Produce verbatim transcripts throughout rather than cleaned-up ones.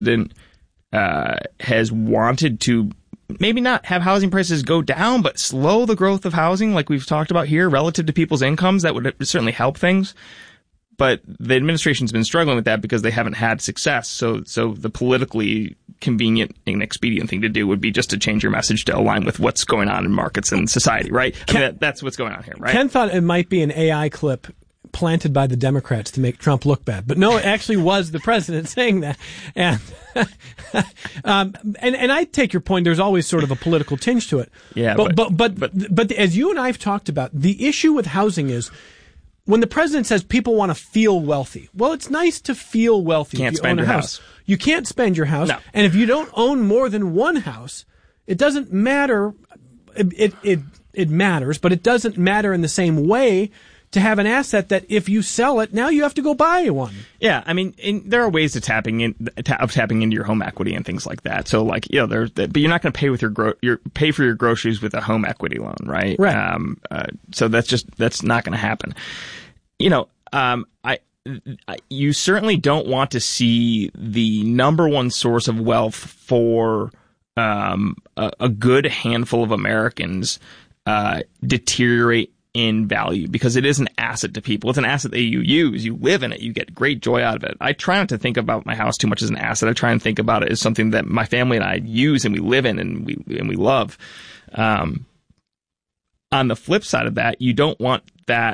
president uh, has wanted to maybe not have housing prices go down, but slow the growth of housing like we've talked about here relative to people's incomes. That would certainly help things. But the administration's been struggling with that because they haven't had success. So so the politically convenient and expedient thing to do would be just to change your message to align with what's going on in markets and society, right? Ken, I mean, that, that's what's going on here, right? Ken thought it might be an A I clip planted by the Democrats to make Trump look bad. But no, it actually was the president saying that. And um, and, and I take your point. There's always sort of a political tinge to it. Yeah, but but but, but, but, but as you and I have talked about, the issue with housing is when the president says people want to feel wealthy. Well, it's nice to feel wealthy. Can't if you spend own a your house. house. You can't spend your house. No. And if you don't own more than one house, it doesn't matter. It, it, it, it matters, but it doesn't matter in the same way to have an asset that if you sell it, now you have to go buy one. Yeah, I mean, in, there are ways of tapping in, ta- of tapping into your home equity and things like that. So, like, you know, there's, but you're not going to pay with your gro- your pay for your groceries with a home equity loan, right? Right. Um, uh, so that's just that's not going to happen. You know, um, I. You certainly don't want to see the number one source of wealth for um, a, a good handful of Americans uh, deteriorate in value, because it is an asset to people. It's an asset that you use. You live in it. You get great joy out of it. I try not to think about my house too much as an asset. I try and think about it as something that my family and I use and we live in and we and we love. Um, on the flip side of that, you don't want that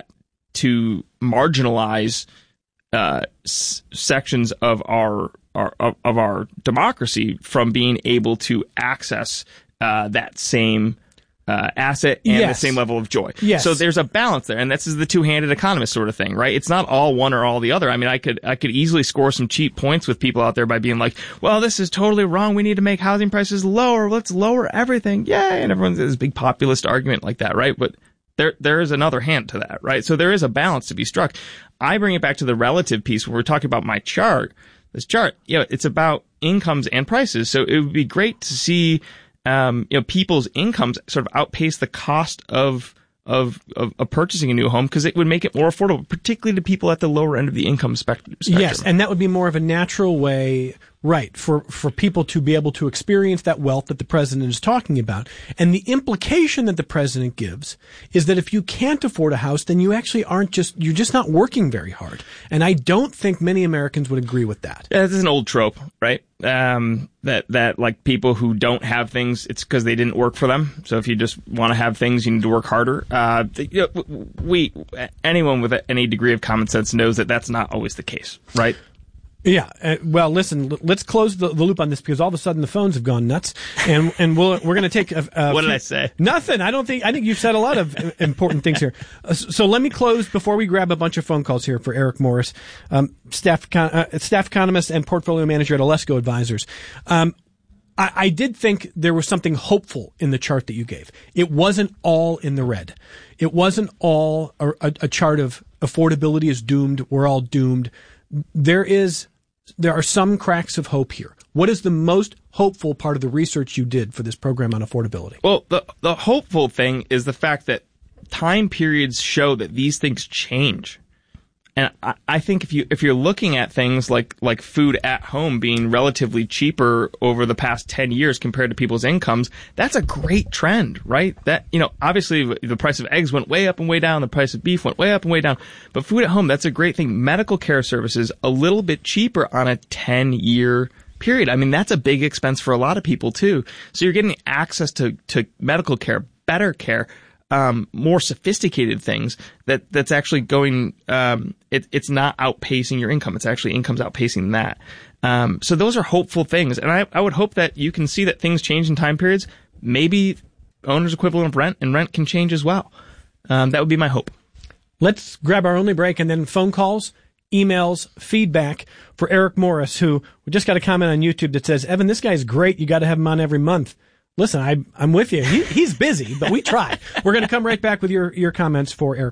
to marginalize Uh, s- sections of our, our of, of our democracy from being able to access uh, that same uh, asset and Yes. the same level of joy. Yes. So there's a balance there, and this is the two-handed economist sort of thing, right? It's not all one or all the other. I mean, I could I could easily score some cheap points with people out there by being like, "Well, this is totally wrong. We need to make housing prices lower. Let's lower everything." Yay! And everyone's this big populist argument like that, right? But There, there is another hand to that, right? So there is a balance to be struck. I bring it back to the relative piece when we're talking about my chart. This chart, you know, it's about incomes and prices. So it would be great to see, um, you know, people's incomes sort of outpace the cost of of of, of purchasing a new home, because it would make it more affordable, particularly to people at the lower end of the income spectrum. Yes, and that would be more of a natural way, right, for, for people to be able to experience that wealth that the president is talking about. And the implication that the president gives is that if you can't afford a house, then you actually aren't just, you're just not working very hard. And I don't think many Americans would agree with that. Yeah, this is an old trope, right? Um, that, that like people who don't have things, it's because they didn't work for them. So if you just want to have things, you need to work harder. Uh, you know, we, anyone with any degree of common sense knows that that's not always the case, right? Yeah. Uh, well, listen, l- let's close the, the loop on this, because all of a sudden the phones have gone nuts, and and we'll, we're going to take a, a What few, did I say? Nothing. I don't think, I think you've said a lot of important things here. Uh, so let me close before we grab a bunch of phone calls here for Eric Morris, um, staff, econ- uh, staff economist and portfolio manager at Alesco Advisors. Um, I, I did think there was something hopeful in the chart that you gave. It wasn't all in the red. It wasn't all a, a, a chart of affordability is doomed. We're all doomed. There is, there are some cracks of hope here. What is the most hopeful part of the research you did for this program on affordability? Well, the the hopeful thing is the fact that time periods show that these things change. And I, I think if you if you're looking at things like like food at home being relatively cheaper over the past ten years compared to people's incomes, that's a great trend, right? That, you know, obviously the price of eggs went way up and way down, the price of beef went way up and way down, but food at home, that's a great thing. Medical care services a little bit cheaper on a ten year period. I mean, that's a big expense for a lot of people too. So you're getting access to to medical care, better care, Um, more sophisticated things that that's actually going. Um, it, it's not outpacing your income. It's actually income's outpacing that. Um, so those are hopeful things, and I, I would hope that you can see that things change in time periods. Maybe owner's equivalent of rent and rent can change as well. Um, that would be my hope. Let's grab our only break, and then phone calls, emails, feedback for Eric Morris, who we just got a comment on YouTube that says, "Evan, this guy's great. You got to have him on every month." Listen, I, I'm with you. He, he's busy, but we try. We're going to come right back with your, your comments for Eric.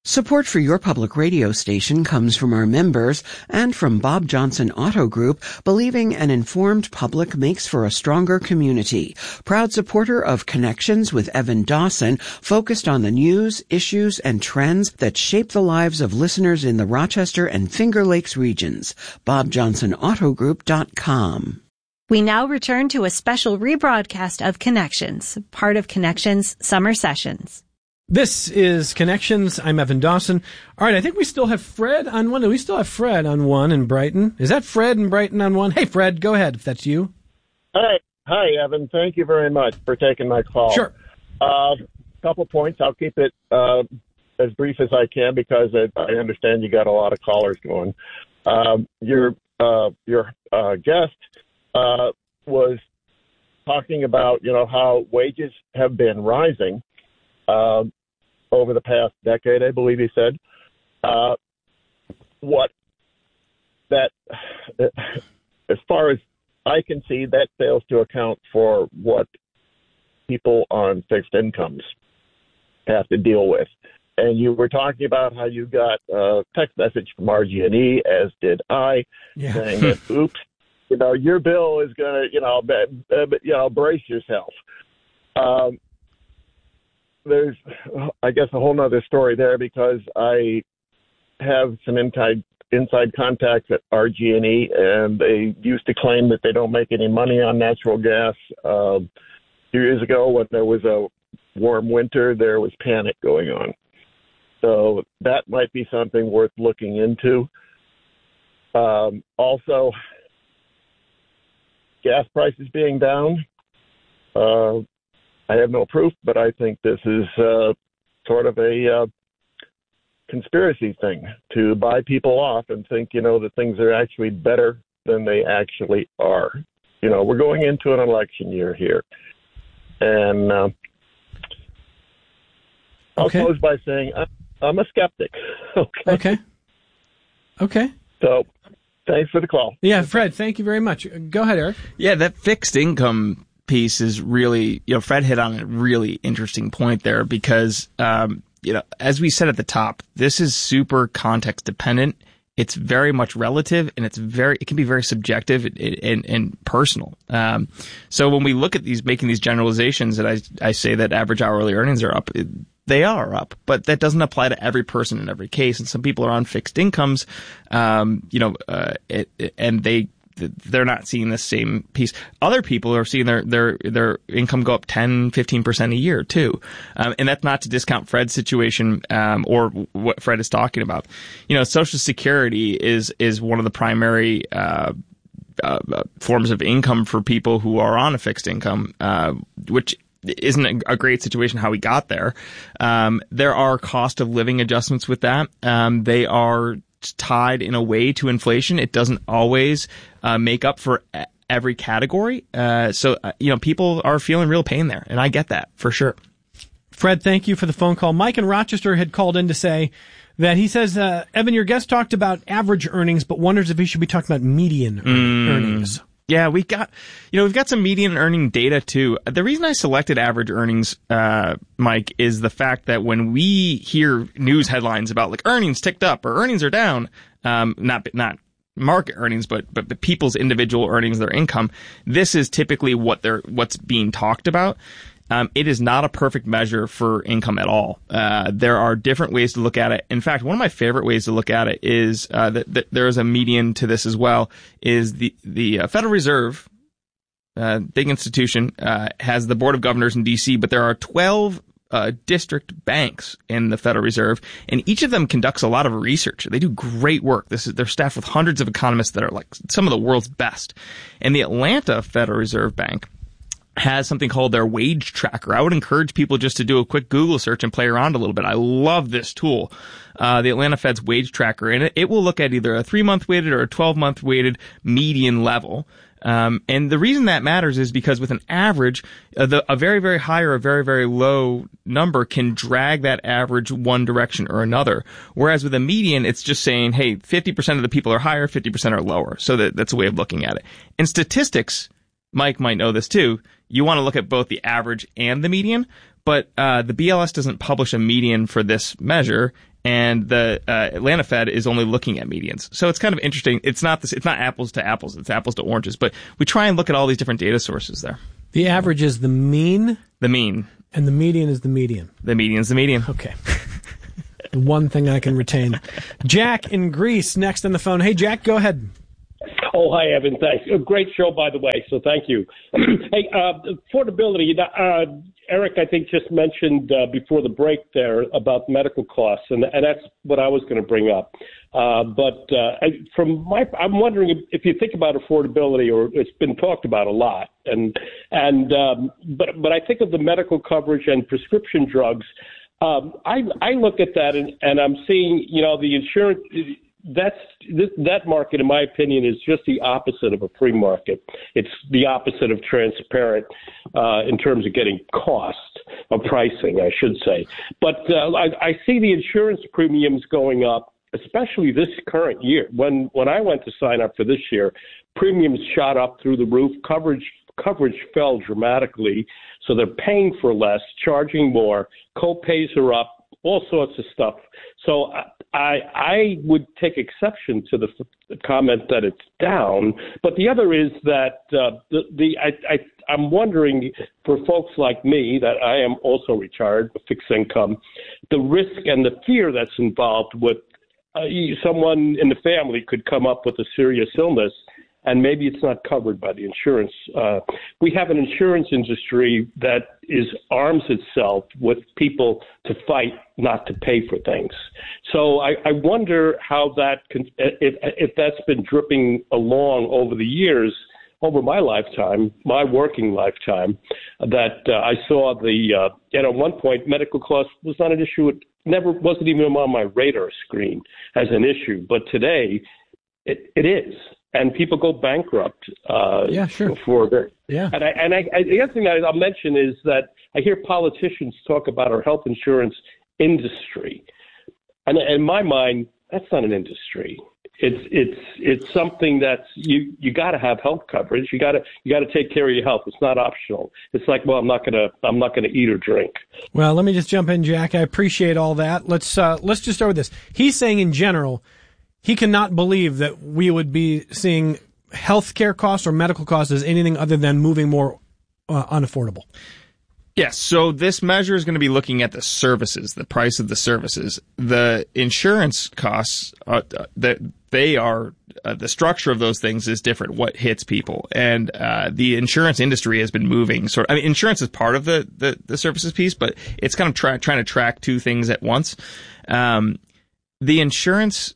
Support for your public radio station comes from our members and from Bob Johnson Auto Group, believing an informed public makes for a stronger community. Proud supporter of Connections with Evan Dawson, focused on the news, issues, and trends that shape the lives of listeners in the Rochester and Finger Lakes regions. bob johnson auto group dot com. We now return to a special rebroadcast of Connections, part of Connections Summer Sessions. This is Connections. I'm Evan Dawson. All right, I think we still have Fred on one. We still have Fred on one in Brighton. Is that Fred in Brighton on one? Hey, Fred, go ahead if that's you. Hi, hi, Evan. Thank you very much for taking my call. Sure. A uh, couple points. I'll keep it uh, as brief as I can because I, I understand you got a lot of callers going. Um, your uh, your uh, guest uh, was talking about, you know, how wages have been rising uh, over the past decade, I believe he said. Uh, what that, as far as I can see, that fails to account for what people on fixed incomes have to deal with. And you were talking about how you got a text message from R G and E, as did I, yeah. saying that, oops, you know, your bill is going to, you know, be, uh, you know, brace yourself. Um, there's, I guess, a whole nother story there because I have some inside inside contacts at R G and E, and they used to claim that they don't make any money on natural gas. Uh, a few years ago, when there was a warm winter, there was panic going on. So that might be something worth looking into. Um, also, gas prices being down. Uh, I have no proof, but I think this is uh, sort of a uh, conspiracy thing to buy people off and think, you know, that things are actually better than they actually are. You know, we're going into an election year here. And uh, I'll okay. close by saying I'm, I'm a skeptic. Okay. Okay. Okay. So thanks for the call. Yeah, Fred, thank you very much. Go ahead, Eric. Yeah, that fixed income piece is really, you know, Fred hit on a really interesting point there because, um, you know, as we said at the top, this is super context dependent. It's very much relative, and it's very, it can be very subjective and, and, and personal. Um, so when we look at these, making these generalizations, and I, I say that average hourly earnings are up, it, they are up, but that doesn't apply to every person in every case. And some people are on fixed incomes, um, you know, uh, it, it, and they, they're not seeing the same piece. Other people are seeing their, their, their income go up ten, fifteen percent a year too. Um, and that's not to discount Fred's situation, um, or what Fred is talking about. You know, Social Security is, is one of the primary, uh, uh, forms of income for people who are on a fixed income, uh, which isn't a great situation how we got there. Um, there are cost of living adjustments with that. Um, they are tied in a way to inflation. It doesn't always uh, make up for every category. Uh, so, uh, you know, people are feeling real pain there, and I get that for sure. Fred, thank you for the phone call. Mike in Rochester had called in to say that he says, uh, Evan, your guest talked about average earnings, but wonders if he should be talking about median mm. earnings. Yeah, we got, you know, we've got some median earning data too. The reason I selected average earnings, uh, Mike, is the fact that when we hear news headlines about like earnings ticked up or earnings are down, um, not, not market earnings, but, but, but people's individual earnings, their income, this is typically what they're, what's being talked about. Um, it is not a perfect measure for income at all. Uh, there are different ways to look at it. In fact, one of my favorite ways to look at it is uh, that, that there is a median to this as well. Is the the uh, Federal Reserve, uh, big institution, uh, has the Board of Governors in D C, but there are twelve uh, district banks in the Federal Reserve, and each of them conducts a lot of research. They do great work. This is they're staffed with hundreds of economists that are like some of the world's best. And the Atlanta Federal Reserve Bank has something called their wage tracker. I would encourage people just to do a quick Google search and play around a little bit. I love this tool, uh, the Atlanta Fed's wage tracker, and it, it will look at either a three-month weighted or a twelve-month weighted median level. Um, and the reason that matters is because with an average, uh, the, a very, very high or a very, very low number can drag that average one direction or another. Whereas with a median, it's just saying, hey, fifty percent of the people are higher, fifty percent are lower. So that, that's a way of looking at it. In statistics, Mike might know this too, you want to look at both the average and the median, but uh, the B L S doesn't publish a median for this measure, and the uh, Atlanta Fed is only looking at medians. So it's kind of interesting. It's not this, it's not apples to apples. It's apples to oranges. But we try and look at all these different data sources there. The average is the mean. The mean. And the median is the median. The median's the median. Okay. The one thing I can retain. Jack in Greece, next on the phone. Hey, Jack, go ahead. Oh, hi, Evan. Thanks. A great show, by the way, so thank you. Hey, uh, affordability. Uh, Eric, I think, just mentioned uh, before the break there about medical costs, and, and that's what I was going to bring up. Uh, but uh, from my, I'm wondering if, if you think about affordability, or it's been talked about a lot, and and um, but but I think of the medical coverage and prescription drugs. Um, I I look at that and, and I'm seeing, you know, the insurance. That's this, that market, in my opinion, is just the opposite of a free market. It's the opposite of transparent uh, in terms of getting cost of pricing, I should say. But uh, I, I see the insurance premiums going up, especially this current year. When when I went to sign up for this year, premiums shot up through the roof. Coverage coverage fell dramatically, so they're paying for less, charging more. Co-pays are up, all sorts of stuff. So I, I would take exception to the, the comment that it's down, but the other is that uh, the, the I, I, I'm wondering for folks like me, that I am also retired, fixed income, the risk and the fear that's involved with uh, someone in the family could come up with a serious illness, and maybe it's not covered by the insurance. Uh, we have an insurance industry that is arms itself with people to fight not to pay for things. So I, I wonder how that, can, if, if that's been dripping along over the years, over my lifetime, my working lifetime, that uh, I saw the, uh, and at one point, medical costs was not an issue. It never wasn't even on my radar screen as an issue. But today, it, it is. And people go bankrupt. Uh, yeah, sure. For their, yeah. And I, and I, I, the other thing that I'll mention is that I hear politicians talk about our health insurance industry, and in my mind, that's not an industry. It's it's it's something that's you you got to have health coverage. You got to you got to take care of your health. It's not optional. It's like, well, I'm not gonna I'm not gonna eat or drink. Well, let me just jump in, Jack. I appreciate all that. Let's uh, let's just start with this. He's saying in general, he cannot believe that we would be seeing healthcare costs or medical costs as anything other than moving more uh, unaffordable. Yes. So this measure is going to be looking at the services, the price of the services. The insurance costs, uh, that they are, uh, the structure of those things is different. What hits people, and uh, the insurance industry has been moving. Sort, I mean, insurance is part of the the, the services piece, but it's kind of try, trying to track two things at once. Um, the insurance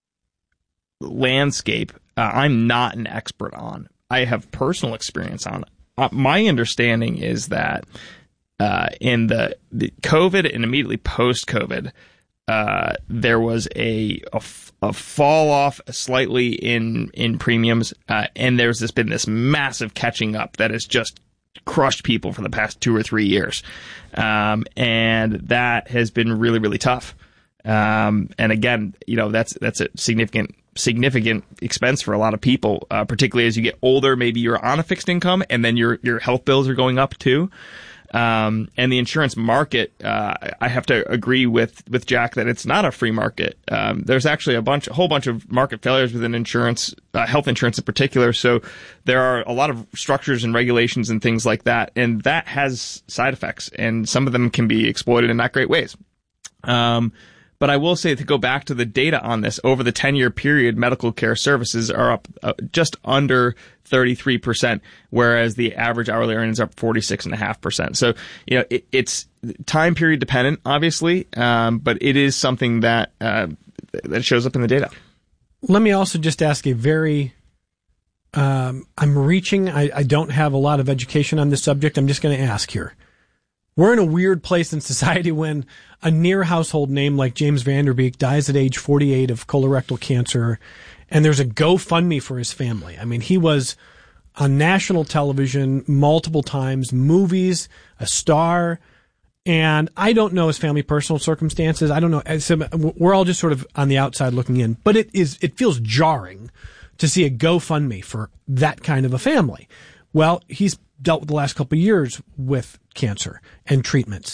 landscape, uh, I'm not an expert on. I have personal experience on it. Uh, my understanding is that uh, in the, the COVID and immediately post-COVID, uh, there was a, a, a fall off slightly in in premiums, uh, and there's this, been this massive catching up that has just crushed people for the past two or three years, um, and that has been really, really tough. Um, and again, you know, that's that's a significant significant expense for a lot of people, uh, particularly as you get older. Maybe you're on a fixed income, and then your your health bills are going up too. Um, and the insurance market, uh, I have to agree with, with Jack that it's not a free market. Um, there's actually a bunch, a whole bunch of market failures within insurance, uh, health insurance in particular. So there are a lot of structures and regulations and things like that. And that has side effects, and some of them can be exploited in not great ways. Um, But I will say, to go back to the data on this, over the ten-year period, medical care services are up uh, just under thirty-three percent, whereas the average hourly earnings are up forty-six point five percent. So, you know, it, it's time period dependent, obviously, um, but it is something that uh, that shows up in the data. Let me also just ask a very um, I'm reaching. I, I don't have a lot of education on this subject. I'm just going to ask here. We're in a weird place in society when a near household name like James Van Der Beek dies at age forty-eight of colorectal cancer, and there's a GoFundMe for his family. I mean, he was on national television multiple times, movies, a star, and I don't know his family personal circumstances. I don't know. We're all just sort of on the outside looking in, but it is, it feels jarring to see a GoFundMe for that kind of a family. Well, he's dealt with the last couple of years with cancer and treatments.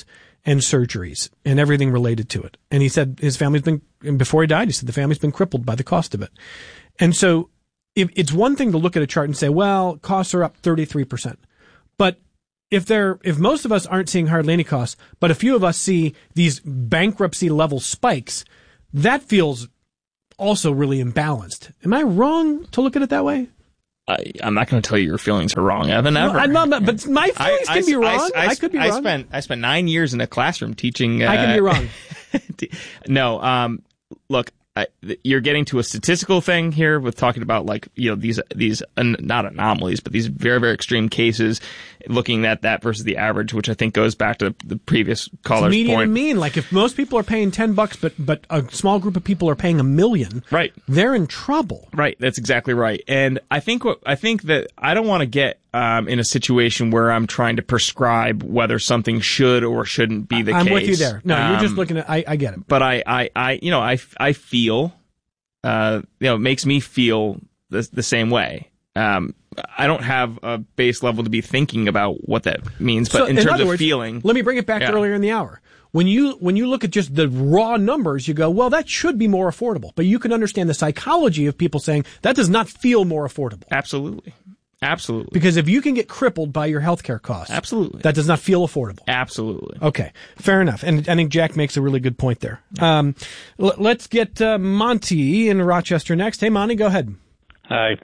and surgeries and everything related to it. And he said his family's been, and before he died, he said the family's been crippled by the cost of it. And so if it's one thing to look at a chart and say, well, costs are up thirty-three percent. But if they're, if most of us aren't seeing hardly any costs, but a few of us see these bankruptcy level spikes, that feels also really imbalanced. Am I wrong to look at it that way? I, I'm not going to tell you your feelings are wrong, Evan. Ever. No, I'm not, but my feelings I, can I, be wrong. I, I, I could be I wrong. Spent, I spent nine years in a classroom teaching. Uh, I can be wrong. no, um, look, I, you're getting to a statistical thing here with talking about like, you know, these, these, uh, not anomalies, but these very, very extreme cases, looking at that versus the average, which I think goes back to the previous caller's it's median point. And mean. Like if most people are paying ten bucks, but, but a small group of people are paying a million, right? They're in trouble. Right. That's exactly right. And I think what, I think that I don't want to get, um, in a situation where I'm trying to prescribe whether something should or shouldn't be the I'm case. with you there. No, um, you're just looking at, I, I get it. But I, I, I, you know, I, I feel, uh, you know, it makes me feel the, the same way. Um, I don't have a base level to be thinking about what that means, but So, in in terms other of words, feeling. Let me bring it back yeah. to earlier in the hour. When you when you look at just the raw numbers, you go, well, that should be more affordable. But you can understand the psychology of people saying that does not feel more affordable. Absolutely. Absolutely. Because if you can get crippled by your healthcare costs, absolutely, that does not feel affordable. Absolutely. Okay, fair enough. And I think Jack makes a really good point there. Um, l- let's get uh, Monty in Rochester next. Hey, Monty, go ahead. Hi.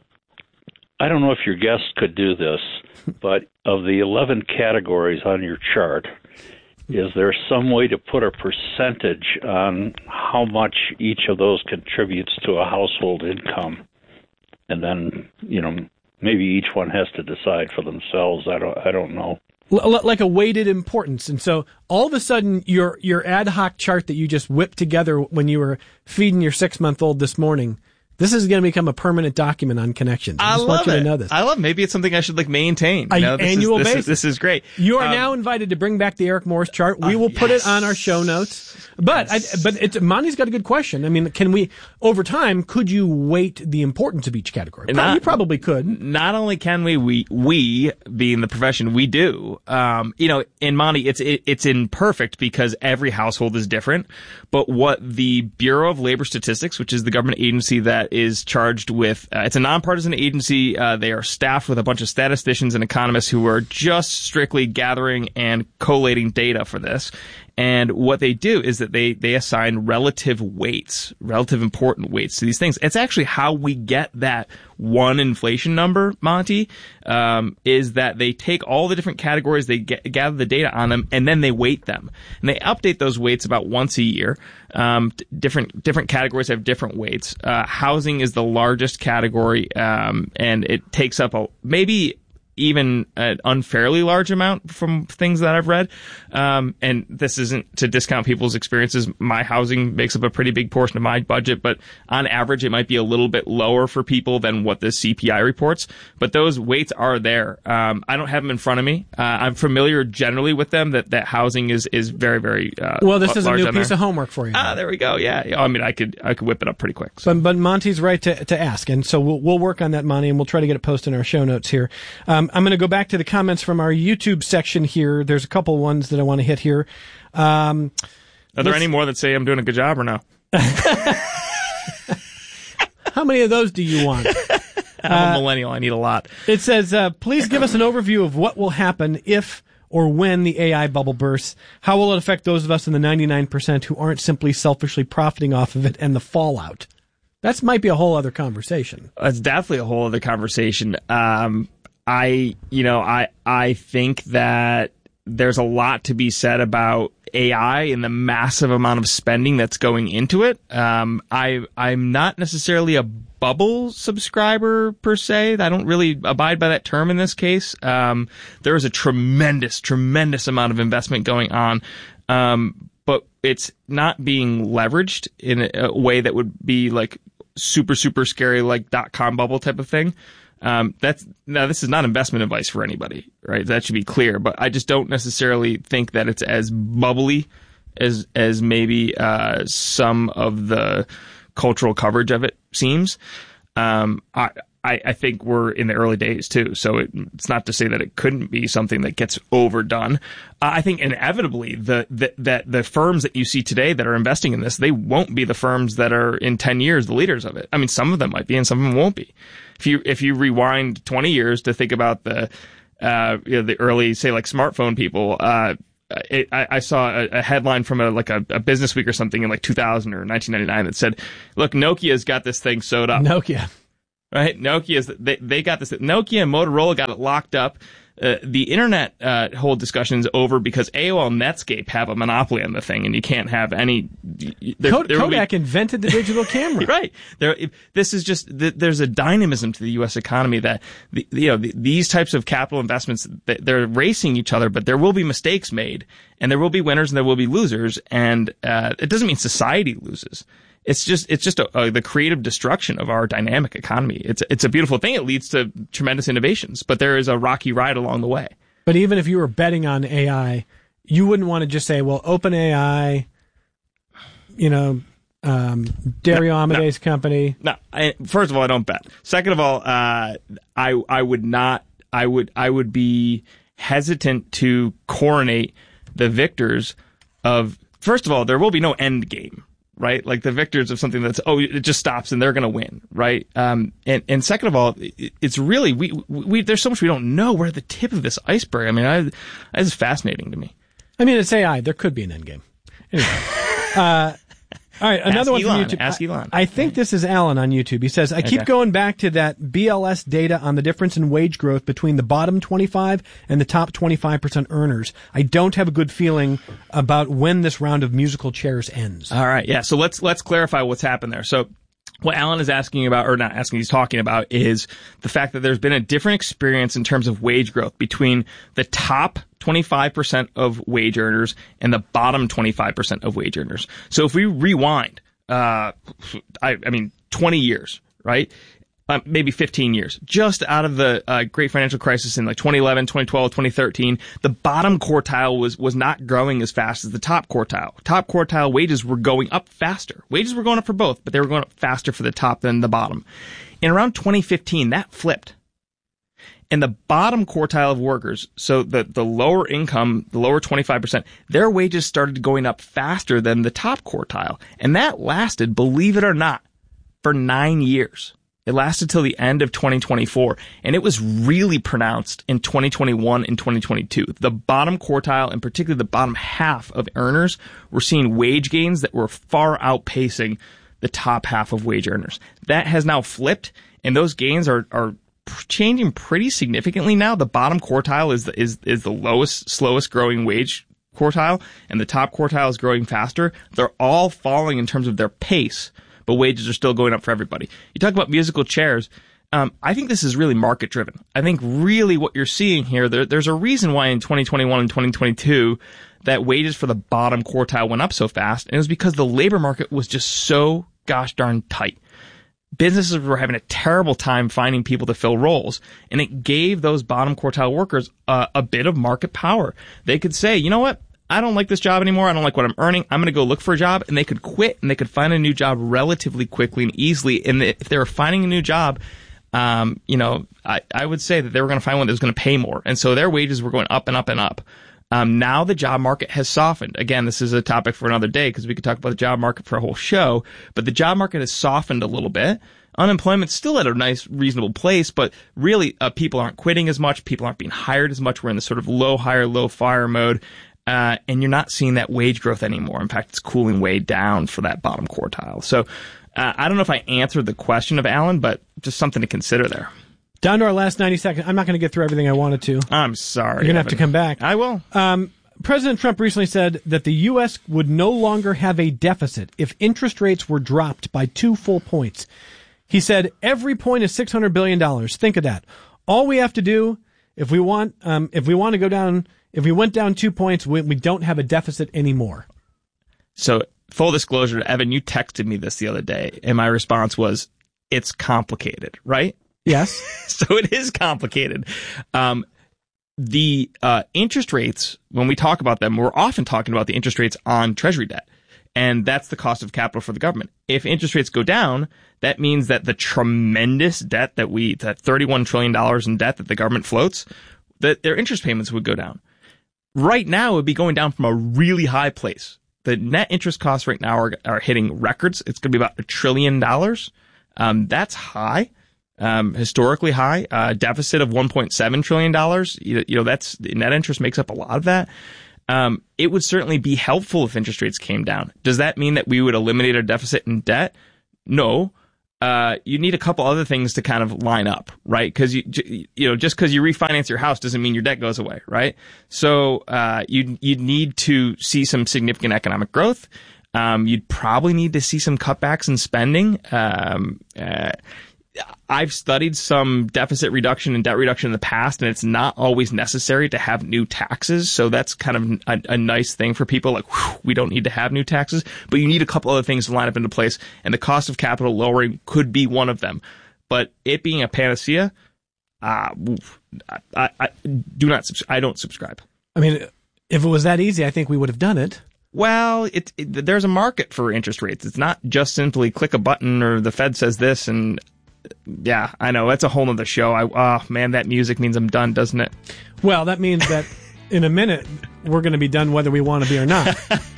I don't know if your guest could do this, but of the eleven categories on your chart, is there some way to put a percentage on how much each of those contributes to a household income? And then, you know, maybe each one has to decide for themselves. I don't I don't know. L- like a weighted importance. And so all of a sudden your your ad hoc chart that you just whipped together when you were feeding your six-month-old this morning, this is going to become a permanent document on Connections. I, I just love want you it. to know this. I love it. Maybe it's something I should like maintain. An you know, this annual is, this basis. Is, this is great. You are um, now invited to bring back the Eric Morris chart. We uh, will put yes. it on our show notes. But yes. I, but it's, Monty's got a good question. I mean, can we, over time, could you weight the importance of each category? Not, you probably could. Not only can we, we, we being the profession, we do. Um, you know, in Monty, it's it, it's imperfect because every household is different. But what the Bureau of Labor Statistics, which is the government agency that is charged with, uh, it's a nonpartisan agency. Uh, they are staffed with a bunch of statisticians and economists who are just strictly gathering and collating data for this. And what they do is that they, they assign relative weights, relative important weights to these things. It's actually how we get that one inflation number, Monty, um, is that they take all the different categories, they get, gather the data on them, and then they weight them. And they update those weights about once a year. Um, different, different categories have different weights. Uh, housing is the largest category, um, and it takes up a, maybe, even an unfairly large amount from things that I've read. Um, and this isn't to discount people's experiences. My housing makes up a pretty big portion of my budget, but on average, it might be a little bit lower for people than what the C P I reports. But those weights are there. Um, I don't have them in front of me. Uh, I'm familiar generally with them that, that housing is, is very, very, uh, well, this is a new piece there. of homework for you. Ah, there we go. Yeah. yeah. I mean, I could, I could whip it up pretty quick. So. But, but Monty's right to, to ask. And so we'll, we'll work on that, Monty, and we'll try to get it posted in our show notes here. Um, I'm going to go back to the comments from our YouTube section here. There's a couple ones that I want to hit here. Um, Are there any more that say I'm doing a good job or no? How many of those do you want? I'm uh, a millennial. I need a lot. It says, uh, please give us an overview of what will happen if or when the A I bubble bursts. How will it affect those of us in the ninety-nine percent who aren't simply selfishly profiting off of it and the fallout? That might be a whole other conversation. It's definitely a whole other conversation. Um, I, you know, I, I think that there's a lot to be said about A I and the massive amount of spending that's going into it. Um, I, I'm not necessarily a bubble subscriber per se. I don't really abide by that term in this case. Um, there is a tremendous, tremendous amount of investment going on. Um, but it's not being leveraged in a, a way that would be like super, super scary, like dot-com bubble type of thing. Um, that's, now this is not investment advice for anybody, right? That should be clear, but I just don't necessarily think that it's as bubbly as, as maybe, uh, some of the cultural coverage of it seems. Um, I, I, I think we're in the early days too. So it, it's not to say that it couldn't be something that gets overdone. Uh, I think inevitably the, the that the firms that you see today that are investing in this, they won't be the firms that are in ten years the leaders of it. I mean, some of them might be, and some of them won't be. If you if you rewind twenty years to think about the uh, you know, the early, say, like smartphone people. Uh, It, I, I saw a, a headline from a like a, a Business Week or something in like two thousand or nineteen ninety-nine that said, "Look, Nokia's got this thing sewed up." Nokia, right? Nokia's they they got this. Nokia and Motorola got it locked up. Uh, the internet uh, whole discussion is over because A O L and Netscape have a monopoly on the thing, and you can't have any. There, Kod- there Kodak be, invented the digital camera, right? There, this is just there's a dynamism to the U S economy that the, you know the, these types of capital investments, they're racing each other, but there will be mistakes made, and there will be winners and there will be losers, and uh, it doesn't mean society loses. It's just it's just a, a, the creative destruction of our dynamic economy. It's it's a beautiful thing. It leads to tremendous innovations, but there is a rocky ride along the way. But even if you were betting on A I, you wouldn't want to just say, "Well, OpenAI, you know, um, Dario no, Amade's no, company." No, I, first of all, I don't bet. Second of all, uh, I I would not. I would I would be hesitant to coronate the victors of. First of all, there will be no end game. Right? Like the victors of something that's, oh, it just stops and they're going to win. Right? Um, and, and second of all, it, it's really, we, we, there's so much we don't know. We're at the tip of this iceberg. I mean, I, this is fascinating to me. I mean, it's A I. There could be an end game. Anyway. uh, all right. Another Ask one from Elon. YouTube. Ask Elon. I, I think this is Alan on YouTube. He says, I keep Okay. going back to that B L S data on the difference in wage growth between the bottom twenty-five and the top twenty-five percent earners. I don't have a good feeling about when this round of musical chairs ends. All right. Yeah. So let's, let's clarify what's happened there. So what Alan is asking about, or not asking, he's talking about is the fact that there's been a different experience in terms of wage growth between the top twenty-five percent of wage earners and the bottom twenty-five percent of wage earners. So if we rewind, uh, I, I mean, twenty years, right? Uh, maybe fifteen years, just out of the uh, great financial crisis in like twenty eleven, twenty twelve, twenty thirteen, the bottom quartile was was not growing as fast as the top quartile. Top quartile wages were going up faster. Wages were going up for both, but they were going up faster for the top than the bottom. In around twenty fifteen, that flipped. And the bottom quartile of workers, so the, the lower income, the lower twenty-five percent, their wages started going up faster than the top quartile. And that lasted, believe it or not, for nine years. It lasted till the end of twenty twenty-four, and it was really pronounced in twenty twenty-one and twenty twenty-two. The bottom quartile, and particularly the bottom half of earners, were seeing wage gains that were far outpacing the top half of wage earners. That has now flipped, and those gains are, are changing pretty significantly now. The bottom quartile is the, is is the lowest, slowest growing wage quartile, and the top quartile is growing faster. They're all falling in terms of their pace, but wages are still going up for everybody. You talk about musical chairs. Um, I think this is really market driven. I think really what you're seeing here, there, there's a reason why in twenty twenty-one and twenty twenty-two that wages for the bottom quartile went up so fast, and it was because the labor market was just so gosh darn tight. Businesses were having a terrible time finding people to fill roles, and it gave those bottom quartile workers uh, a bit of market power. They could say, you know what? I don't like this job anymore. I don't like what I'm earning. I'm going to go look for a job, and they could quit, and they could find a new job relatively quickly and easily. And if they were finding a new job, um, you know, I, I would say that they were going to find one that was going to pay more. And so their wages were going up and up and up. Um, now the job market has softened. Again, this is a topic for another day because we could talk about the job market for a whole show, but the job market has softened a little bit. Unemployment's still at a nice, reasonable place, but really, uh, people aren't quitting as much. People aren't being hired as much. We're in this sort of low hire, low fire mode. Uh, and you're not seeing that wage growth anymore. In fact, it's cooling way down for that bottom quartile. So, uh, I don't know if I answered the question of Alan, but just something to consider there. Down to our last ninety seconds. I'm not going to get through everything I wanted to. I'm sorry. You're going to have to come back. I will. Um, President Trump recently said that the U S would no longer have a deficit if interest rates were dropped by two full points. He said every point is six hundred billion dollars. Think of that. All we have to do, if we want, um, if we want to go down, if we went down two points, we, we don't have a deficit anymore. So, full disclosure, Evan, you texted me this the other day, and my response was, it's complicated, right? Yes. So it is complicated. Um, the uh, interest rates, when we talk about them, we're often talking about the interest rates on Treasury debt. And that's the cost of capital for the government. If interest rates go down, that means that the tremendous debt that we, that thirty-one trillion dollars in debt that the government floats, that their interest payments would go down. Right now, it would be going down from a really high place. The net interest costs right now are, are hitting records. It's going to be about a trillion dollars. Um, that's high, um, historically high. Uh, deficit of one point seven trillion dollars. You, you know, that's, net interest makes up a lot of that. Um, it would certainly be helpful if interest rates came down. Does that mean that we would eliminate our deficit and debt? No. Uh, you need a couple other things to kind of line up, right? Because you, you know, just because you refinance your house doesn't mean your debt goes away, right? So uh, you you need to see some significant economic growth. Um, you'd probably need to see some cutbacks in spending. Um, uh, I've studied some deficit reduction and debt reduction in the past, and it's not always necessary to have new taxes. So that's kind of a, a nice thing for people. Like, whew, we don't need to have new taxes, but you need a couple other things to line up into place, and the cost of capital lowering could be one of them. But it being a panacea, uh, I, I do not. I don't subscribe. I mean, if it was that easy, I think we would have done it. Well, it, it, there's a market for interest rates. It's not just simply click a button or the Fed says this and. Yeah, I know. That's a whole other show. I, oh, man, that music means I'm done, doesn't it? Well, that means that in a minute, we're going to be done whether we want to be or not.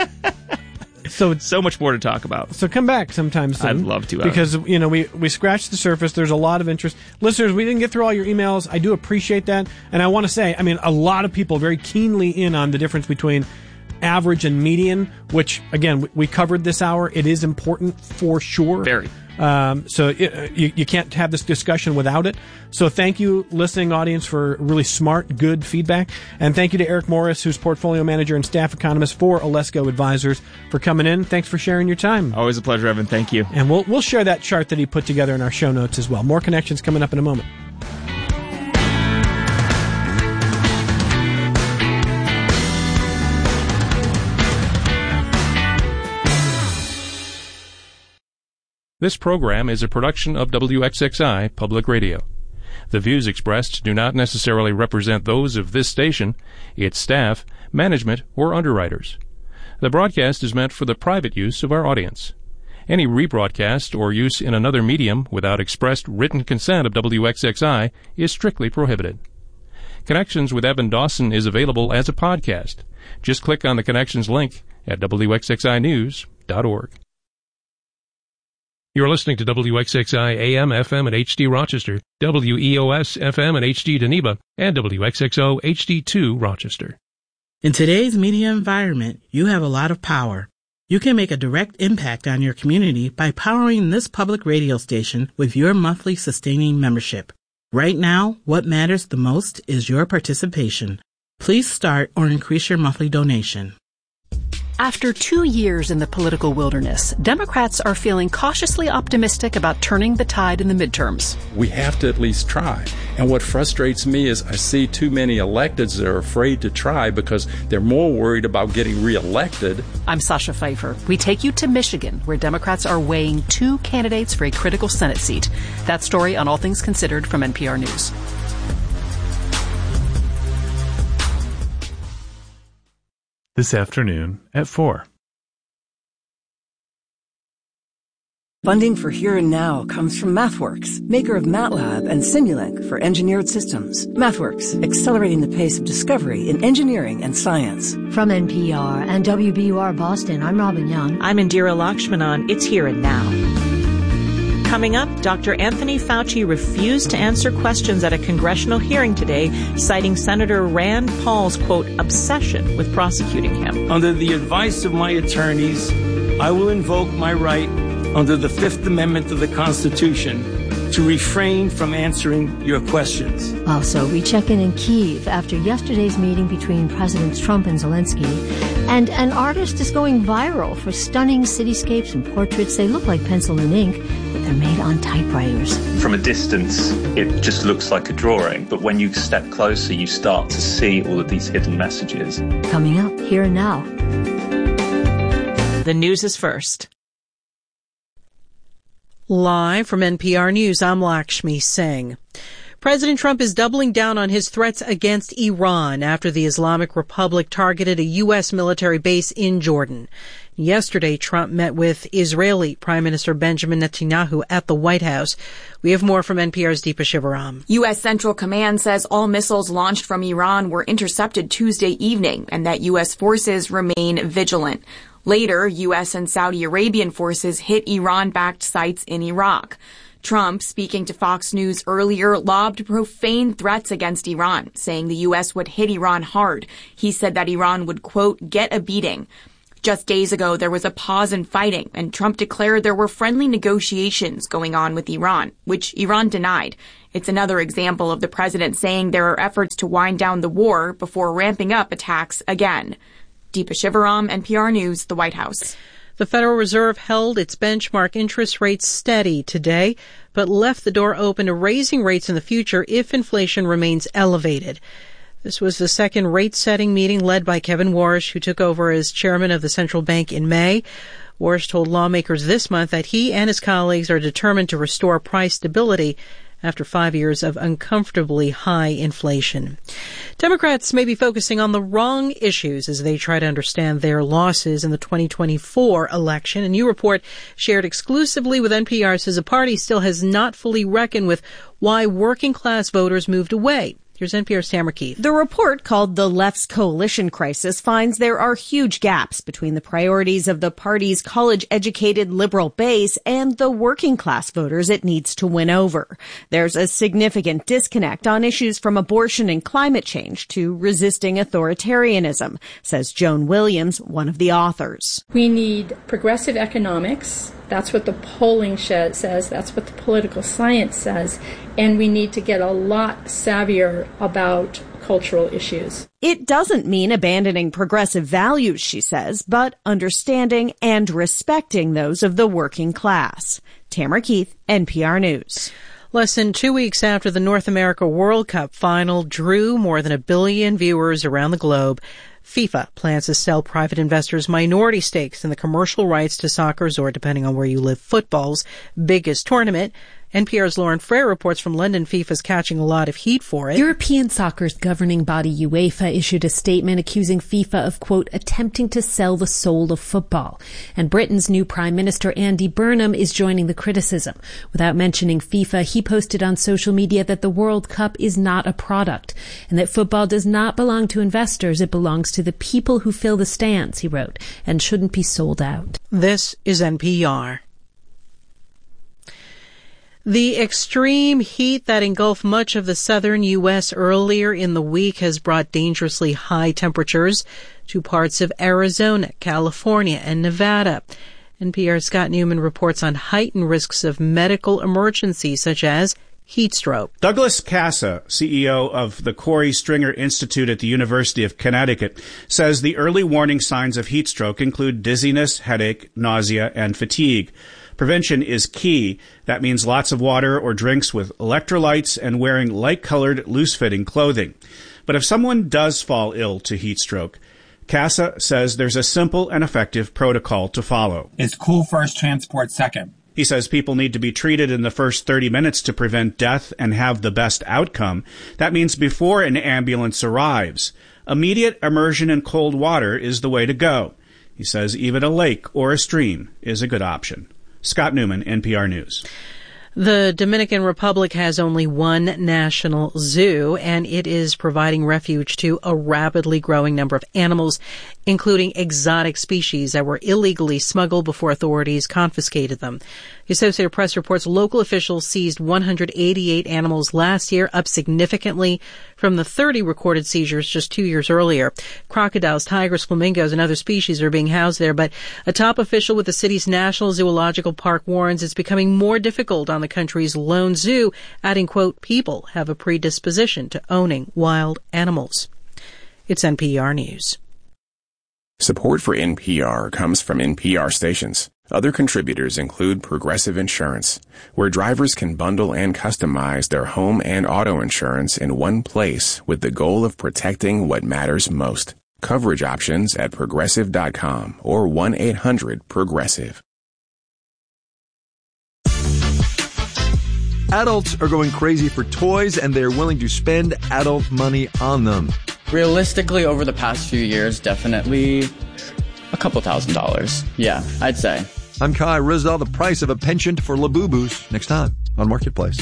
So so much more to talk about. So come back sometime soon. I'd love to. Because, you know, we, we scratched the surface. There's a lot of interest. Listeners, we didn't get through all your emails. I do appreciate that. And I want to say, I mean, a lot of people very keenly in on the difference between average and median, which, again, we covered this hour. It is important for sure. Very. Um, so it, you, you can't have this discussion without it. So thank you, listening audience, for really smart, good feedback. And thank you to Eric Morris, who's portfolio manager and staff economist for Alesco Advisors, for coming in. Thanks for sharing your time. Always a pleasure, Evan. Thank you. And we'll, we'll share that chart that he put together in our show notes as well. More connections coming up in a moment. This program is a production of W X X I Public Radio. The views expressed do not necessarily represent those of this station, its staff, management, or underwriters. The broadcast is meant for the private use of our audience. Any rebroadcast or use in another medium without expressed written consent of W X X I is strictly prohibited. Connections with Evan Dawson is available as a podcast. Just click on the Connections link at W X X I news dot org. You're listening to W X X I A M, F M, and H D Rochester, W E O S, F M, and H D Geneva, and W X X O, H D two Rochester. In today's media environment, you have a lot of power. You can make a direct impact on your community by powering this public radio station with your monthly sustaining membership. Right now, what matters the most is your participation. Please start or increase your monthly donation. After two years in the political wilderness, Democrats are feeling cautiously optimistic about turning the tide in the midterms. We have to at least try. And what frustrates me is I see too many electeds that are afraid to try because they're more worried about getting reelected. I'm Sasha Pfeiffer. We take you to Michigan, where Democrats are weighing two candidates for a critical Senate seat. That story on All Things Considered from N P R News. This afternoon at four. Funding for Here and Now comes from MathWorks, maker of MATLAB and Simulink for engineered systems. MathWorks, accelerating the pace of discovery in engineering and science. From N P R and W B U R Boston, I'm Robin Young. I'm Indira Lakshmanan. It's Here and Now. Coming up, Doctor Anthony Fauci refused to answer questions at a congressional hearing today, citing Senator Rand Paul's, quote, obsession with prosecuting him. Under the advice of my attorneys, I will invoke my right under the Fifth Amendment of the Constitution to refrain from answering your questions. Also, we check in in Kyiv after yesterday's meeting between Presidents Trump and Zelensky. And an artist is going viral for stunning cityscapes and portraits. They look like pencil and ink, but they're made on typewriters. From a distance, it just looks like a drawing. But when you step closer, you start to see all of these hidden messages. Coming up, Here and Now. The news is first. Live from N P R News, I'm Lakshmi Singh. President Trump is doubling down on his threats against Iran after the Islamic Republic targeted a U S military base in Jordan. Yesterday, Trump met with Israeli Prime Minister Benjamin Netanyahu at the White House. We have more from N P R's Deepa Shivaram. U S. Central Command says all missiles launched from Iran were intercepted Tuesday evening and that U S forces remain vigilant. Later, U S and Saudi Arabian forces hit Iran-backed sites in Iraq. Trump, speaking to Fox News earlier, lobbed profane threats against Iran, saying the U S would hit Iran hard. He said that Iran would, quote, get a beating. Just days ago, there was a pause in fighting, and Trump declared there were friendly negotiations going on with Iran, which Iran denied. It's another example of the president saying there are efforts to wind down the war before ramping up attacks again. Deepa Shivaram, N P R News, the White House. The Federal Reserve held its benchmark interest rates steady today, but left the door open to raising rates in the future if inflation remains elevated. This was the second rate-setting meeting led by Kevin Warsh, who took over as chairman of the central bank in May. Warsh told lawmakers this month that he and his colleagues are determined to restore price stability after five years of uncomfortably high inflation. Democrats may be focusing on the wrong issues as they try to understand their losses in the twenty twenty-four election. A new report shared exclusively with N P R says the party still has not fully reckoned with why working-class voters moved away. Here's N P R's Tamara Keith. The report, called The Left's Coalition Crisis, finds there are huge gaps between the priorities of the party's college-educated liberal base and the working-class voters it needs to win over. There's a significant disconnect on issues from abortion and climate change to resisting authoritarianism, says Joan Williams, one of the authors. We need progressive economics. That's what the polling says. That's what the political science says. And we need to get a lot savvier about cultural issues. It doesn't mean abandoning progressive values, she says, but understanding and respecting those of the working class. Tamara Keith, N P R News. Less than two weeks after the North America World Cup final drew more than a billion viewers around the globe, FIFA plans to sell private investors minority stakes in the commercial rights to soccer's, or depending on where you live, football's biggest tournament. N P R's Lauren Frey reports from London FIFA's catching a lot of heat for it. European soccer's governing body UEFA issued a statement accusing FIFA of, quote, attempting to sell the soul of football. And Britain's new Prime Minister Andy Burnham is joining the criticism. Without mentioning FIFA, he posted on social media that the World Cup is not a product and that football does not belong to investors. It belongs to the people who fill the stands, he wrote, and shouldn't be sold out. This is N P R. The extreme heat that engulfed much of the southern U S earlier in the week has brought dangerously high temperatures to parts of Arizona, California, and Nevada. N P R's Scott Newman reports on heightened risks of medical emergencies such as heat stroke. Douglas Casa, C E O of the Corey Stringer Institute at the University of Connecticut, says the early warning signs of heat stroke include dizziness, headache, nausea, and fatigue. Prevention is key. That means lots of water or drinks with electrolytes and wearing light-colored, loose-fitting clothing. But if someone does fall ill to heat stroke, Casa says there's a simple and effective protocol to follow. It's cool first, transport second. He says people need to be treated in the first thirty minutes to prevent death and have the best outcome. That means before an ambulance arrives. Immediate immersion in cold water is the way to go. He says even a lake or a stream is a good option. Scott Newman, N P R News. The Dominican Republic has only one national zoo, and it is providing refuge to a rapidly growing number of animals, including exotic species that were illegally smuggled before authorities confiscated them. The Associated Press reports local officials seized one hundred eighty-eight animals last year, up significantly from the thirty recorded seizures just two years earlier. Crocodiles, tigers, flamingos, and other species are being housed there, but a top official with the city's National Zoological Park warns it's becoming more difficult on the country's lone zoo, adding, quote, people have a predisposition to owning wild animals. It's N P R News. Support for N P R comes from N P R stations. Other contributors include Progressive Insurance, where drivers can bundle and customize their home and auto insurance in one place with the goal of protecting what matters most. Coverage options at progressive dot com or one eight hundred progressive. Adults are going crazy for toys, and they're willing to spend adult money on them. Realistically, over the past few years, definitely A couple thousand dollars. Yeah, I'd say. I'm Kai Rizal. The price of a penchant for Labubus next time on Marketplace.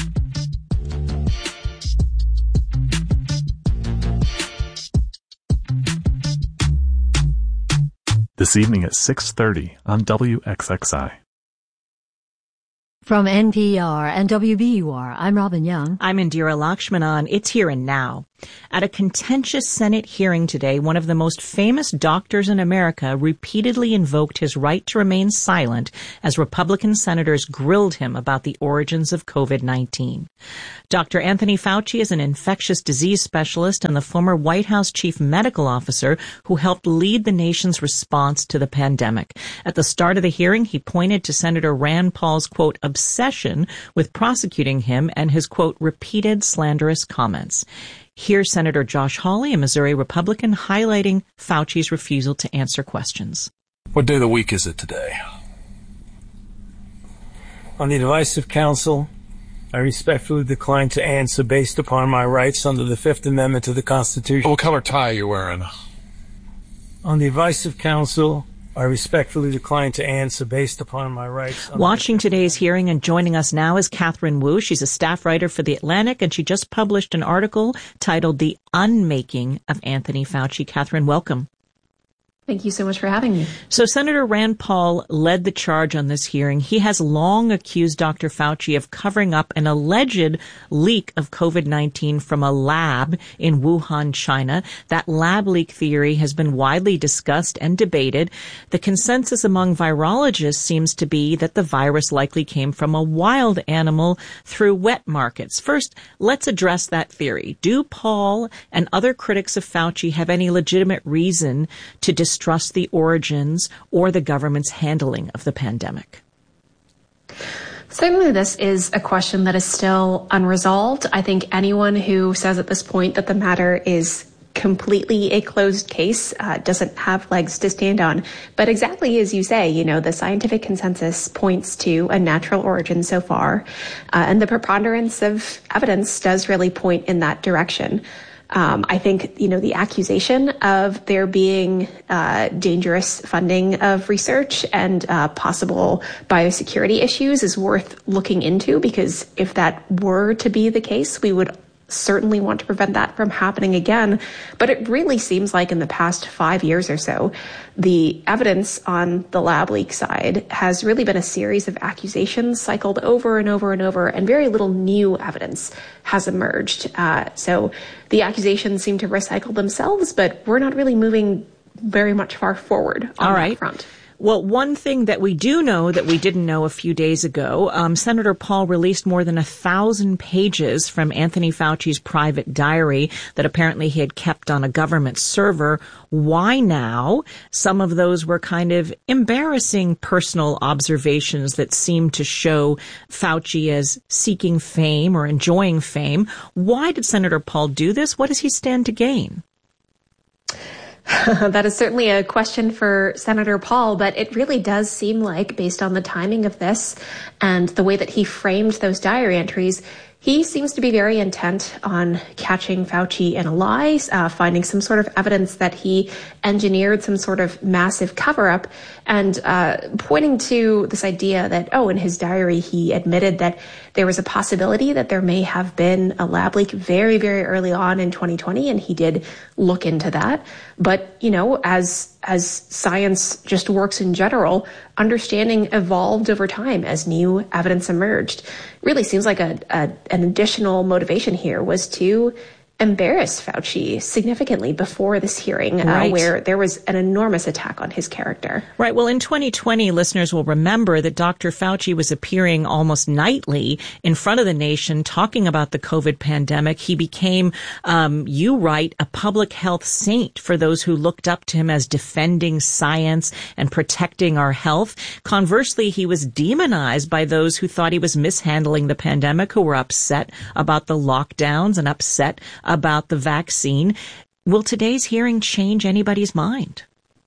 This evening at six thirty on W X X I. From N P R and W B U R, I'm Robin Young. I'm Indira Lakshmanan. It's Here and Now. At a contentious Senate hearing today, one of the most famous doctors in America repeatedly invoked his right to remain silent as Republican senators grilled him about the origins of COVID nineteen. Doctor Anthony Fauci is an infectious disease specialist and the former White House chief medical officer who helped lead the nation's response to the pandemic. At the start of the hearing, he pointed to Senator Rand Paul's, quote, obsession with prosecuting him and his, quote, repeated slanderous comments. Here's Senator Josh Hawley, a Missouri Republican, highlighting Fauci's refusal to answer questions. What day of the week is it today? On the advice of counsel, I respectfully decline to answer based upon my rights under the Fifth Amendment to the Constitution. What color tie are you wearing? On the advice of counsel, I respectfully decline to answer based upon my rights. Watching today's hearing and joining us now is Catherine Wu. She's a staff writer for The Atlantic, and she just published an article titled The Unmaking of Anthony Fauci. Catherine, welcome. Thank you so much for having me. So Senator Rand Paul led the charge on this hearing. He has long accused Doctor Fauci of covering up an alleged leak of COVID nineteen from a lab in Wuhan, China. That lab leak theory has been widely discussed and debated. The consensus among virologists seems to be that the virus likely came from a wild animal through wet markets. First, let's address that theory. Do Paul and other critics of Fauci have any legitimate reason to distrust Trust the origins or the government's handling of the pandemic? Certainly, this is a question that is still unresolved. I think anyone who says at this point that the matter is completely a closed case uh, doesn't have legs to stand on. But exactly as you say, you know, the scientific consensus points to a natural origin so far, uh, and the preponderance of evidence does really point in that direction. Um, I think, you know, the accusation of there being uh, dangerous funding of research and uh, possible biosecurity issues is worth looking into, because if that were to be the case, we would certainly want to prevent that from happening again. But it really seems like in the past five years or so, the evidence on the lab leak side has really been a series of accusations cycled over and over and over, and very little new evidence has emerged. Uh, so the accusations seem to recycle themselves, but we're not really moving very much far forward on All right. that front. Well, one thing that we do know that we didn't know a few days ago, um, Senator Paul released more than a thousand pages from Anthony Fauci's private diary that apparently he had kept on a government server. Why now? Some of those were kind of embarrassing personal observations that seemed to show Fauci as seeking fame or enjoying fame. Why did Senator Paul do this? What does he stand to gain? That is certainly a question for Senator Paul, but it really does seem like, based on the timing of this and the way that he framed those diary entries, he seems to be very intent on catching Fauci in a lie, uh, finding some sort of evidence that he engineered some sort of massive cover-up, and uh, pointing to this idea that, oh, in his diary, he admitted that there was a possibility that there may have been a lab leak very, very early on in twenty twenty, and he did look into that. But, you know, as as science just works in general, understanding evolved over time as new evidence emerged. Really seems like a, a an additional motivation here was to embarrass Fauci significantly before this hearing, right. uh, where there was an enormous attack on his character. Right. Well, in twenty twenty, listeners will remember that Doctor Fauci was appearing almost nightly in front of the nation talking about the COVID pandemic. He became, um, you write, a public health saint for those who looked up to him as defending science and protecting our health. Conversely, he was demonized by those who thought he was mishandling the pandemic, who were upset about the lockdowns and upset about the vaccine. Will today's hearing change anybody's mind?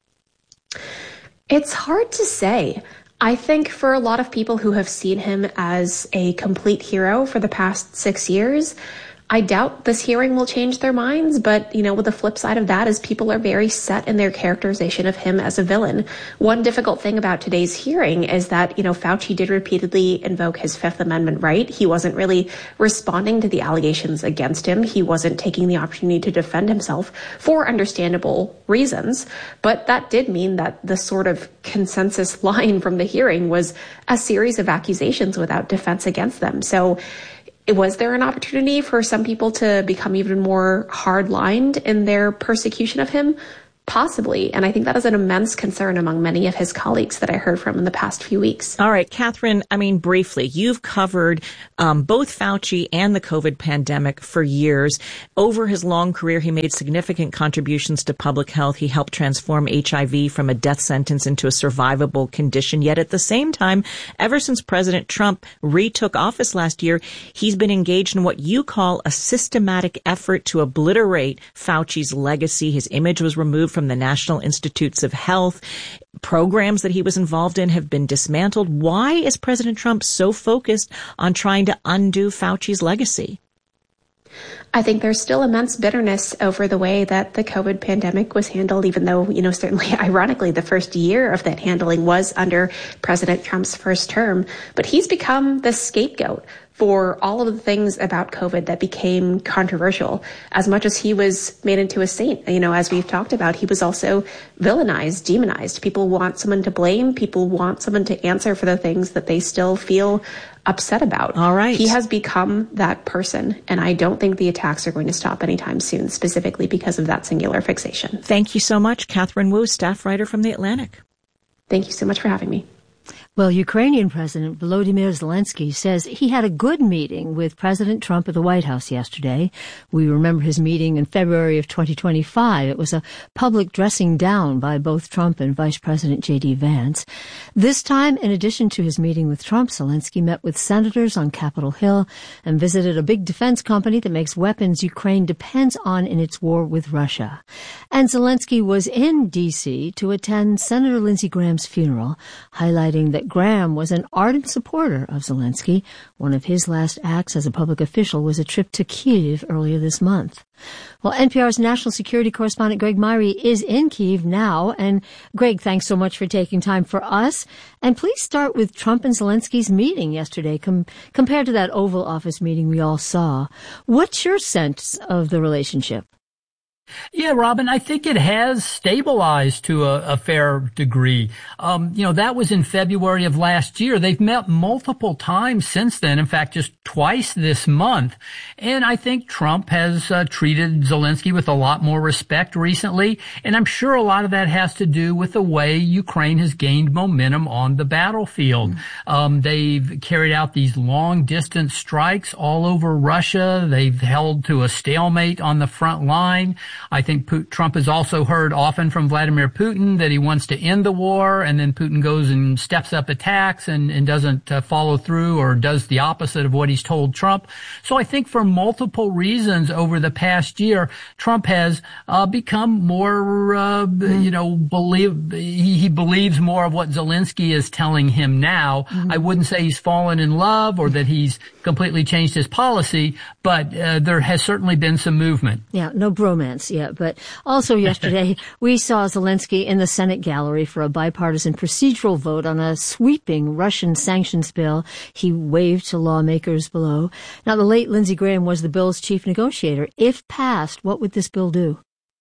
It's hard to say. I think for a lot of people who have seen him as a complete hero for the past six years, I doubt this hearing will change their minds, but, you know, with the flip side of that is people are very set in their characterization of him as a villain. One difficult thing about today's hearing is that, you know, Fauci did repeatedly invoke his Fifth Amendment right. He wasn't really responding to the allegations against him. He wasn't taking the opportunity to defend himself for understandable reasons. But that did mean that the sort of consensus line from the hearing was a series of accusations without defense against them. So was there an opportunity for some people to become even more hard-lined in their persecution of him? Possibly. And I think that is an immense concern among many of his colleagues that I heard from in the past few weeks. All right, Catherine, I mean, briefly, you've covered um, both Fauci and the COVID pandemic for years. Over his long career, he made significant contributions to public health. He helped transform H I V from a death sentence into a survivable condition. Yet at the same time, ever since President Trump retook office last year, he's been engaged in what you call a systematic effort to obliterate Fauci's legacy. His image was removed from the National Institutes of Health. Programs that he was involved in have been dismantled. Why is President Trump so focused on trying to undo Fauci's legacy? I think there's still immense bitterness over the way that the COVID pandemic was handled, even though, you know, certainly ironically, the first year of that handling was under President Trump's first term. But he's become the scapegoat for all of the things about COVID that became controversial. As much as he was made into a saint, you know, as we've talked about, he was also villainized, demonized. People want someone to blame. People want someone to answer for the things that they still feel upset about. All right. He has become that person, and I don't think the attacks are going to stop anytime soon, specifically because of that singular fixation. Thank you so much, Catherine Wu, staff writer from The Atlantic. Thank you so much for having me. Well, Ukrainian President Volodymyr Zelensky says he had a good meeting with President Trump at the White House yesterday. We remember his meeting in February of twenty twenty-five. It was a public dressing down by both Trump and Vice President J D Vance. This time, in addition to his meeting with Trump, Zelensky met with senators on Capitol Hill and visited a big defense company that makes weapons Ukraine depends on in its war with Russia. And Zelensky was in D C to attend Senator Lindsey Graham's funeral, highlighting that Graham was an ardent supporter of Zelensky. One of his last acts as a public official was a trip to Kyiv earlier this month. Well, N P R's national security correspondent Greg Myrie is in Kyiv now. And Greg, thanks so much for taking time for us. And please start with Trump and Zelensky's meeting yesterday com- compared to that Oval Office meeting we all saw. What's your sense of the relationship? Yeah, Robin, I think it has stabilized to a, a fair degree. Um, you know, that was in February of last year. They've met multiple times since then. In fact, just twice this month. And I think Trump has uh, treated Zelensky with a lot more respect recently. And I'm sure a lot of that has to do with the way Ukraine has gained momentum on the battlefield. Mm-hmm. Um, they've carried out these long distance strikes all over Russia. They've held to a stalemate on the front line. I think Trump has also heard often from Vladimir Putin that he wants to end the war, and then Putin goes and steps up attacks and, and doesn't uh, follow through or does the opposite of what he's told Trump. So I think for multiple reasons over the past year, Trump has uh, become more, uh, mm-hmm. you know, believe he, he believes more of what Zelensky is telling him now. Mm-hmm. I wouldn't say he's fallen in love or that he's completely changed his policy, but uh, there has certainly been some movement. Yeah, no bromance yet. But also yesterday, we saw Zelensky in the Senate gallery for a bipartisan procedural vote on a sweeping Russian sanctions bill. He waved to lawmakers below. Now, the late Lindsey Graham was the bill's chief negotiator. If passed, what would this bill do?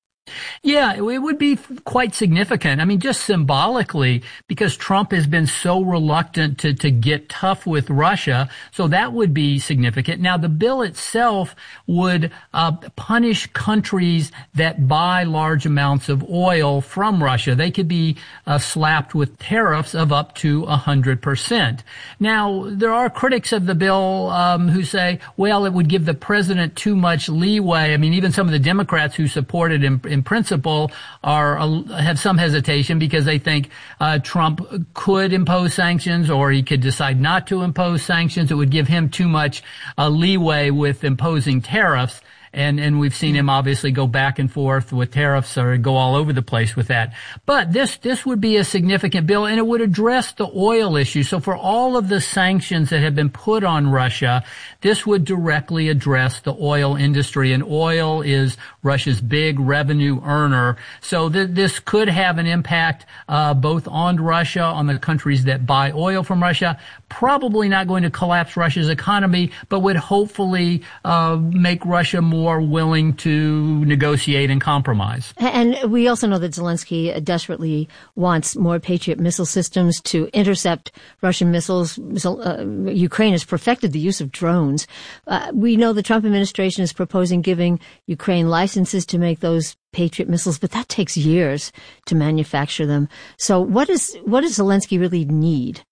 Yeah, it would be quite significant. I mean, just symbolically, because Trump has been so reluctant to, to get tough with Russia. So that would be significant. Now, the bill itself would uh, punish countries that buy large amounts of oil from Russia. They could be uh, slapped with tariffs of up to one hundred percent. Now, there are critics of the bill um, who say, well, it would give the president too much leeway. I mean, even some of the Democrats who support it in in principle are have some hesitation because they think uh, Trump could impose sanctions or he could decide not to impose sanctions. It would give him too much uh, leeway with imposing tariffs. And, and we've seen him obviously go back and forth with tariffs or go all over the place with that. But this, this would be a significant bill, and it would address the oil issue. So for all of the sanctions that have been put on Russia, this would directly address the oil industry, and oil is Russia's big revenue earner. So th- this could have an impact, uh, both on Russia, on the countries that buy oil from Russia, probably not going to collapse Russia's economy, but would hopefully, uh, make Russia more willing to negotiate and compromise. And we also know that Zelensky desperately wants more Patriot missile systems to intercept Russian missiles. Uh, Ukraine has perfected the use of drones. Uh, we know the Trump administration is proposing giving Ukraine licenses to make those Patriot missiles, but that takes years to manufacture them. So what is, what does Zelensky really need?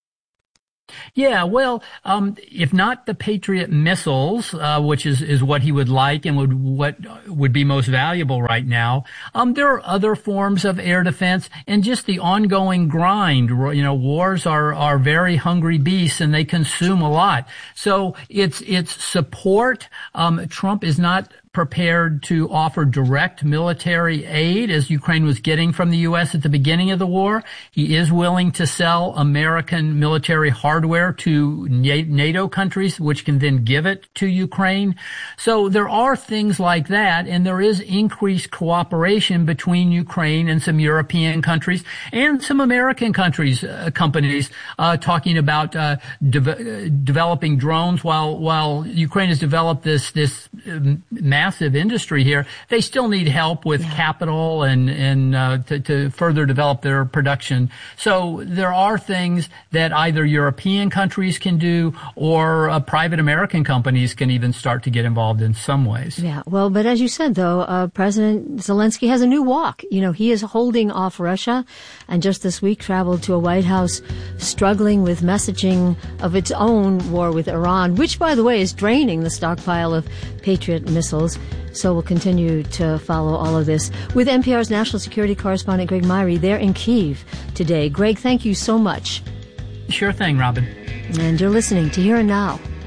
Yeah, well, um, if not the Patriot missiles, uh, which is, is what he would like and would, what would be most valuable right now, um, there are other forms of air defense and just the ongoing grind. You know, wars are, are very hungry beasts and they consume a lot. So it's, it's support. Um, Trump is not prepared to offer direct military aid as Ukraine was getting from the U S at the beginning of the war. He is willing to sell American military hardware to NATO countries, which can then give it to Ukraine. So there are things like that, and there is increased cooperation between Ukraine and some European countries and some American countries, uh, companies, uh, talking about, uh, de- developing drones while, while Ukraine has developed this, this, um, massive industry here. They still need help with yeah. capital and, and, uh, to, to further develop their production. So there are things that either European countries can do or uh, private American companies can even start to get involved in some ways. Yeah. Well, but as you said, though, uh, President Zelensky has a new walk. You know, he is holding off Russia and just this week traveled to a White House struggling with messaging of its own war with Iran, which, by the way, is draining the stockpile of Patriot missiles. So we'll continue to follow all of this with N P R's national security correspondent Greg Myrie there in Kyiv today. Greg, thank you so much. Sure thing, Robin. And you're listening to Here and Now.